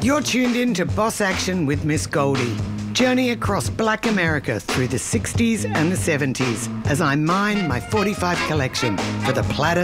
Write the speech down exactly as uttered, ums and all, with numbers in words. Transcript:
You're tuned in to Boss Action with Miss Goldie. Journey across Black America through the sixties and the seventies as I mine my forty-five collection for the platter